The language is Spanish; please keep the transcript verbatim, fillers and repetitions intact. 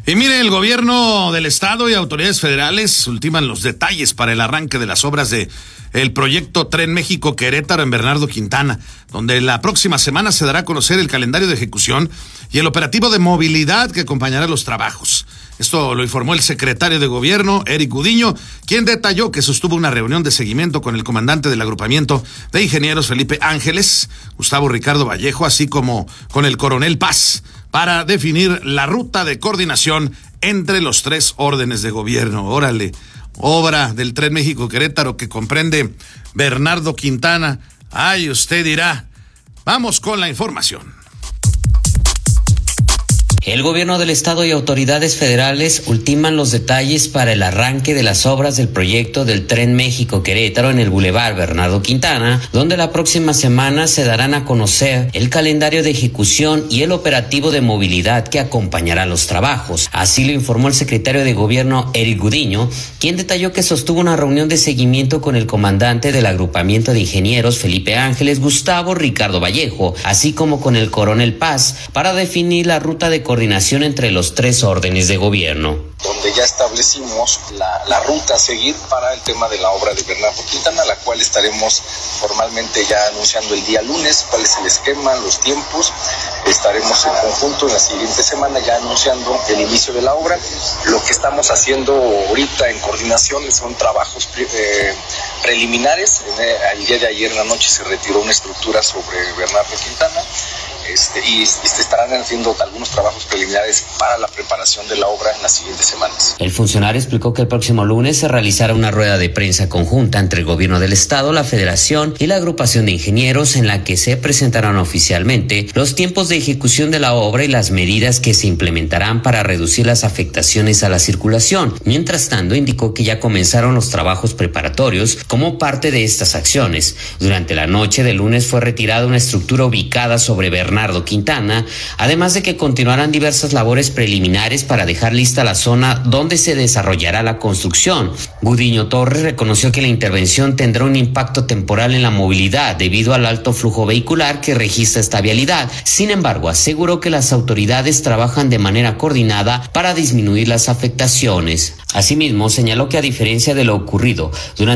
Y mire, el gobierno del estado y autoridades federales ultiman los detalles para el arranque de las obras de el proyecto Tren México-Querétaro en Bernardo Quintana, donde la próxima semana se dará a conocer el calendario de ejecución y el operativo de movilidad que acompañará los trabajos. Esto lo informó el secretario de Gobierno, Eric Gudiño, quien detalló que sostuvo una reunión de seguimiento con el comandante del agrupamiento de ingenieros, Felipe Ángeles, Gustavo Ricardo Vallejo, así como con el coronel Paz, para definir la ruta de coordinación entre los tres órdenes de gobierno. Órale, obra del Tren México-Querétaro que comprende Bernardo Quintana. Ay, usted dirá. Vamos con la información. El gobierno del estado y autoridades federales ultiman los detalles para el arranque de las obras del proyecto del Tren México-Querétaro en el Boulevard Bernardo Quintana, donde la próxima semana se darán a conocer el calendario de ejecución y el operativo de movilidad que acompañará los trabajos. Así lo informó el secretario de Gobierno, Eric Gudiño, quien detalló que sostuvo una reunión de seguimiento con el comandante del agrupamiento de ingenieros, Felipe Ángeles, Gustavo Ricardo Vallejo, así como con el coronel Paz, para definir la ruta de coordinación coordinación entre los tres órdenes de gobierno. Donde ya establecimos la, la ruta a seguir para el tema de la obra de Bernardo Quintana, la cual estaremos formalmente ya anunciando el día lunes, cuál es el esquema, los tiempos. Estaremos en conjunto en la siguiente semana ya anunciando el inicio de la obra. Lo que estamos haciendo ahorita en coordinación son trabajos eh, preliminares. El día de ayer en la noche se retiró una estructura sobre Bernardo Quintana. Este, y, y se estarán haciendo algunos trabajos preliminares para la preparación de la obra en las siguientes semanas. El funcionario explicó que el próximo lunes se realizará una rueda de prensa conjunta entre el gobierno del estado, la federación y la agrupación de ingenieros, en la que se presentarán oficialmente los tiempos de ejecución de la obra y las medidas que se implementarán para reducir las afectaciones a la circulación. Mientras tanto, indicó que ya comenzaron los trabajos preparatorios como parte de estas acciones. Durante la noche del lunes fue retirada una estructura ubicada sobre Bernardo Bernardo Quintana, además de que continuarán diversas labores preliminares para dejar lista la zona donde se desarrollará la construcción. Gudiño Torres reconoció que la intervención tendrá un impacto temporal en la movilidad debido al alto flujo vehicular que registra esta vialidad. Sin embargo, aseguró que las autoridades trabajan de manera coordinada para disminuir las afectaciones. Asimismo, señaló que a diferencia de lo ocurrido durante